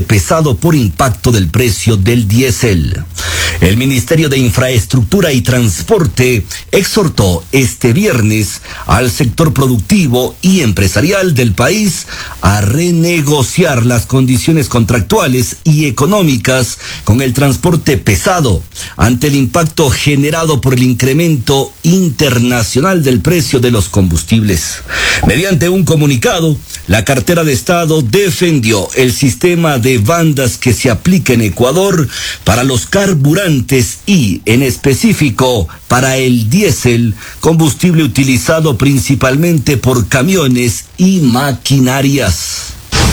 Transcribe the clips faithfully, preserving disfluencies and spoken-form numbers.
pesado por impacto del precio del diésel. El Ministerio de Infraestructura y Transporte exhortó este viernes al sector productivo y empresarial del país a renegociar las condiciones contractuales y económicas con el transporte pesado ante el impacto generado por el incremento internacional del precio de los combustibles. Mediante un comunicado, la cartera de Estado defendió el sistema de bandas que se aplica en Ecuador para los carburantes y, en específico, para el diésel, combustible utilizado principalmente por camiones y maquinarias.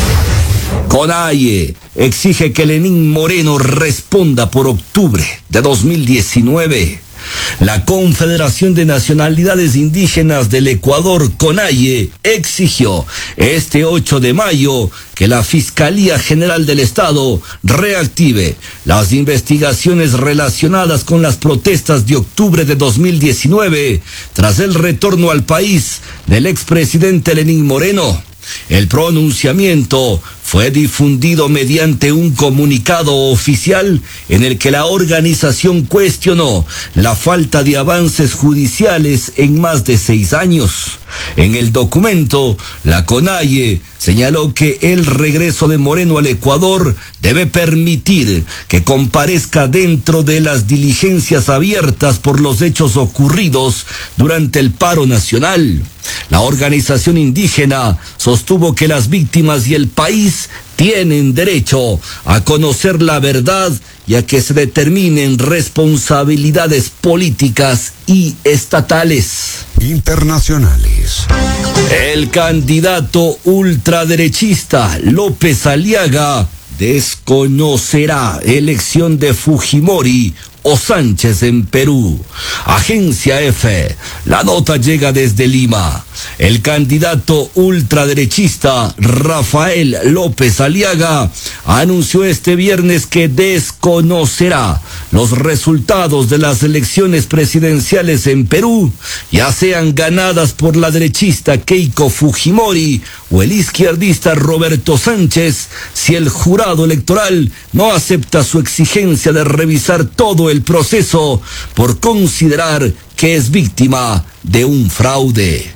CONAIE exige que Lenín Moreno responda por octubre de dos mil diecinueve. La Confederación de Nacionalidades Indígenas del Ecuador, CONAIE, exigió este ocho de mayo que la Fiscalía General del Estado reactive las investigaciones relacionadas con las protestas de octubre de dos mil diecinueve tras el retorno al país del expresidente Lenín Moreno. El pronunciamiento fue difundido mediante un comunicado oficial en el que la organización cuestionó la falta de avances judiciales en más de seis años. En el documento, la CONAIE señaló que el regreso de Moreno al Ecuador debe permitir que comparezca dentro de las diligencias abiertas por los hechos ocurridos durante el paro nacional. La organización indígena sostuvo que las víctimas y el país tienen derecho a conocer la verdad y a que se determinen responsabilidades políticas y estatales. Internacionales. El candidato ultraderechista López Aliaga desconocerá elección de Fujimori o Sánchez en Perú. Agencia F. La nota llega desde Lima. El candidato ultraderechista Rafael López Aliaga anunció este viernes que desconocerá los resultados de las elecciones presidenciales en Perú, ya sean ganadas por la derechista Keiko Fujimori o el izquierdista Roberto Sánchez, si el jurado electoral no acepta su exigencia de revisar todo el proceso por considerar que es víctima de un fraude.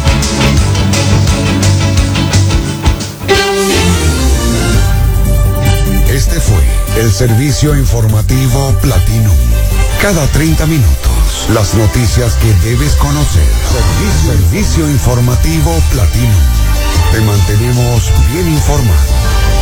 Este fue el servicio informativo Platinum. Cada treinta minutos, las noticias que debes conocer. Servicio, servicio informativo Platinum. Te mantenemos bien informado.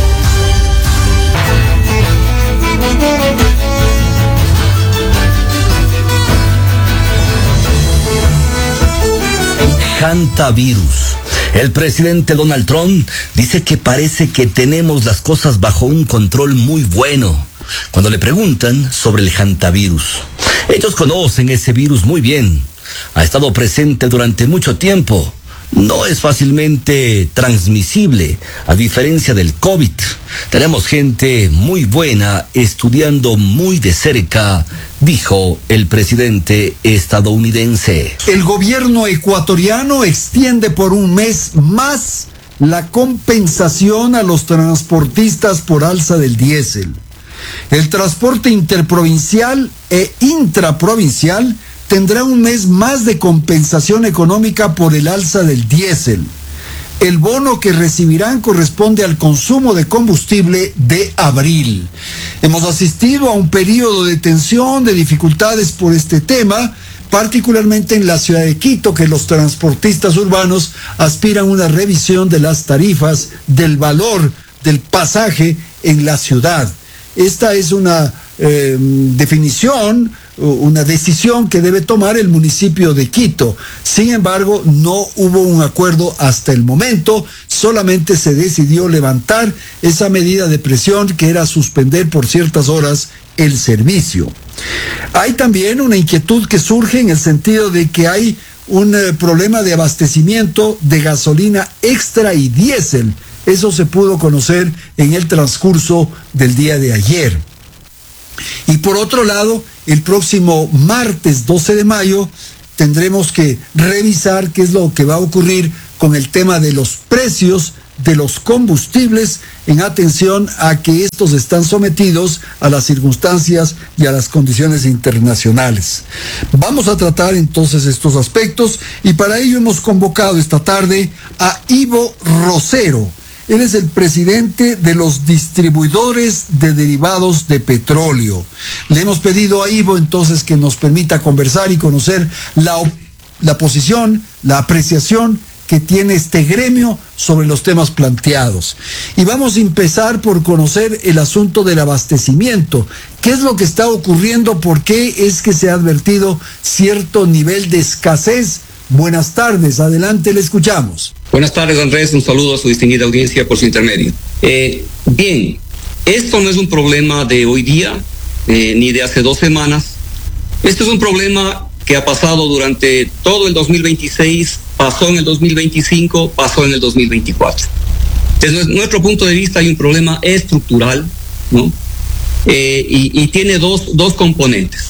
Hantavirus. El presidente Donald Trump dice que parece que tenemos las cosas bajo un control muy bueno. Cuando le preguntan sobre el hantavirus, ellos conocen ese virus muy bien. Ha estado presente durante mucho tiempo. No es fácilmente transmisible, a diferencia del COVID. Tenemos gente muy buena estudiando muy de cerca, dijo el presidente estadounidense. El gobierno ecuatoriano extiende por un mes más la compensación a los transportistas por alza del diésel. El transporte interprovincial e intraprovincial tendrá un mes más de compensación económica por el alza del diésel. El bono que recibirán corresponde al consumo de combustible de abril. Hemos asistido a un periodo de tensión, de dificultades por este tema, particularmente en la ciudad de Quito, que los transportistas urbanos aspiran a una revisión de las tarifas, del valor del pasaje en la ciudad. Esta es una eh, definición, una decisión que debe tomar el municipio de Quito. Sin embargo, no hubo un acuerdo hasta el momento, solamente se decidió levantar esa medida de presión que era suspender por ciertas horas el servicio. Hay también una inquietud que surge en el sentido de que hay un eh, problema de abastecimiento de gasolina extra y diésel. Eso se pudo conocer en el transcurso del día de ayer. Y por otro lado, el próximo martes doce de mayo tendremos que revisar qué es lo que va a ocurrir con el tema de los precios de los combustibles en atención a que estos están sometidos a las circunstancias y a las condiciones internacionales. Vamos a tratar entonces estos aspectos y para ello hemos convocado esta tarde a Ivo Rosero. Él es el presidente de los distribuidores de derivados de petróleo. Le hemos pedido a Ivo entonces que nos permita conversar y conocer la, la posición, la apreciación que tiene este gremio sobre los temas planteados. Y vamos a empezar por conocer el asunto del abastecimiento. ¿Qué es lo que está ocurriendo? ¿Por qué es que se ha advertido cierto nivel de escasez? Buenas tardes, adelante, le escuchamos. Buenas tardes, Andrés, un saludo a su distinguida audiencia por su intermedio. Eh, bien, esto no es un problema de hoy día, eh, ni de hace dos semanas. Este es un problema que ha pasado durante todo el dos mil veintiséis, pasó en el dos mil veinticinco, pasó en el dos mil veinticuatro. Desde nuestro punto de vista hay un problema estructural, ¿no? Eh, y, y tiene dos, dos componentes.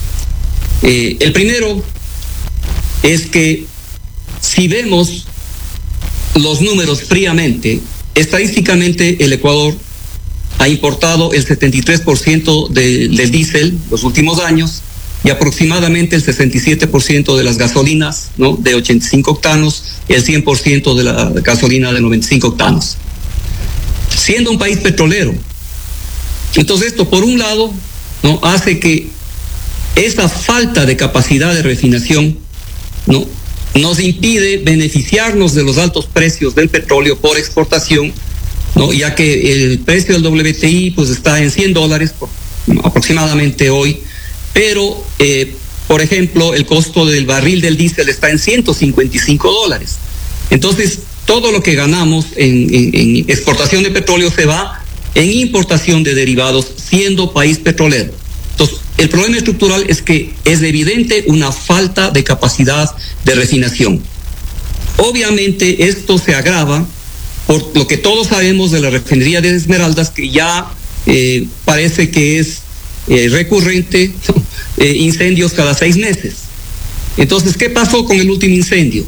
Eh, el primero es que si vemos los números fríamente, estadísticamente el Ecuador ha importado el setenta y tres por ciento de, del diésel los últimos años y aproximadamente el sesenta y siete por ciento de las gasolinas, ¿no?, de ochenta y cinco octanos y el cien por ciento de la gasolina de noventa y cinco octanos, siendo un país petrolero. Entonces esto, por un lado, ¿no?, hace que esa falta de capacidad de refinación, ¿no?, nos impide beneficiarnos de los altos precios del petróleo por exportación, ¿no?, ya que el precio del W T I pues está en cien dólares por, aproximadamente hoy, pero eh, por ejemplo el costo del barril del diésel está en ciento cincuenta y cinco dólares. Entonces todo lo que ganamos en, en, en exportación de petróleo se va en importación de derivados siendo país petrolero. Entonces el problema estructural es que es evidente una falta de capacidad de refinación. Obviamente esto se agrava por lo que todos sabemos de la refinería de Esmeraldas, que ya eh, parece que es eh, recurrente, eh, incendios cada seis meses. Entonces, ¿qué pasó con el último incendio?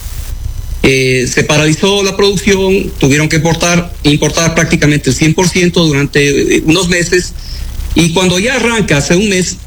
Eh, se paralizó la producción, tuvieron que importar, importar prácticamente el cien por ciento durante eh, unos meses, y cuando ya arranca hace un mes,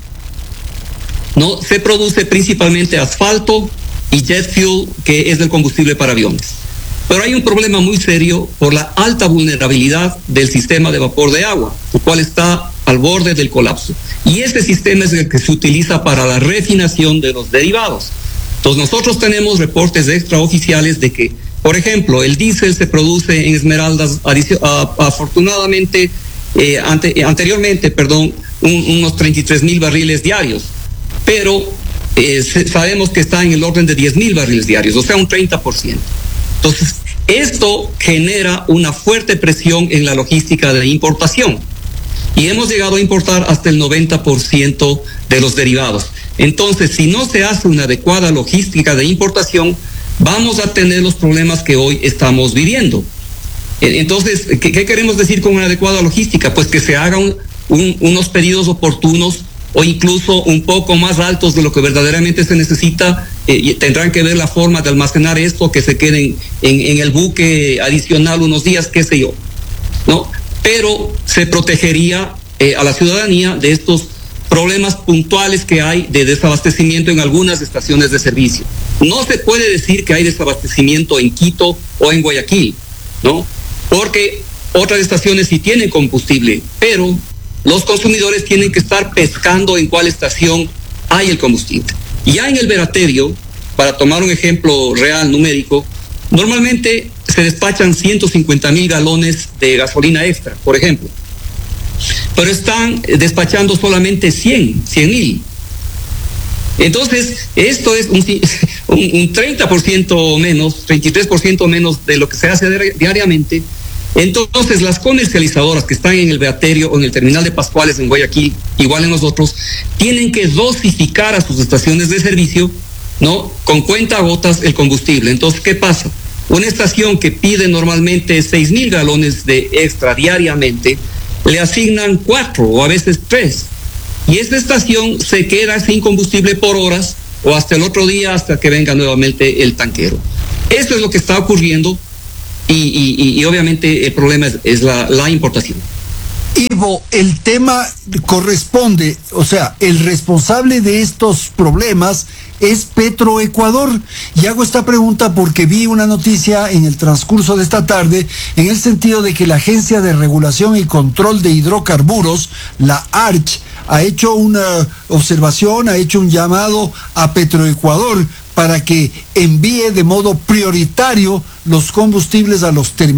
no se produce principalmente asfalto y jet fuel, que es el combustible para aviones. Pero hay un problema muy serio por la alta vulnerabilidad del sistema de vapor de agua, el cual está al borde del colapso. Y este sistema es el que se utiliza para la refinación de los derivados. Entonces nosotros tenemos reportes extraoficiales de que, por ejemplo, el diésel se produce en Esmeraldas, afortunadamente, eh, ante, anteriormente, perdón, un, unos treinta y tres mil barriles diarios, pero eh, sabemos que está en el orden de diez mil barriles diarios, o sea, un treinta por ciento. Entonces, esto genera una fuerte presión en la logística de importación y hemos llegado a importar hasta el noventa por ciento de los derivados. Entonces, si no se hace una adecuada logística de importación, vamos a tener los problemas que hoy estamos viviendo. Entonces, ¿qué, qué queremos decir con una adecuada logística? Pues que se hagan un, unos pedidos oportunos o incluso un poco más altos de lo que verdaderamente se necesita, eh, y tendrán que ver la forma de almacenar esto, que se queden en, en el buque adicional unos días, qué sé yo, ¿no? Pero se protegería eh, a la ciudadanía de estos problemas puntuales que hay de desabastecimiento en algunas estaciones de servicio. No se puede decir que hay desabastecimiento en Quito o en Guayaquil, ¿no? Porque otras estaciones sí tienen combustible, pero los consumidores tienen que estar pescando en cuál estación hay el combustible. Y ya en el veraterio, para tomar un ejemplo real numérico, normalmente se despachan ciento cincuenta mil galones de gasolina extra, por ejemplo, pero están despachando solamente cien mil. Entonces, esto es un, un, un treinta por ciento menos, treinta y tres por ciento menos de lo que se hace diariamente. Entonces, las comercializadoras que están en el Beaterio o en el terminal de Pascuales en Guayaquil, igual en nosotros, tienen que dosificar a sus estaciones de servicio, ¿no?, con cuentagotas el combustible. Entonces, ¿qué pasa? Una estación que pide normalmente seis mil galones de extra diariamente, le asignan cuatro o a veces tres. Y esta estación se queda sin combustible por horas o hasta el otro día, hasta que venga nuevamente el tanquero. Esto es lo que está ocurriendo y, y, y obviamente el problema es, es la, la importación. Ivo, el tema corresponde, o sea, el responsable de estos problemas es Petroecuador. Y hago esta pregunta porque vi una noticia en el transcurso de esta tarde en el sentido de que la Agencia de Regulación y Control de Hidrocarburos, la ARCH, ha hecho una observación, ha hecho un llamado a Petroecuador para que envíe de modo prioritario los combustibles a los terminales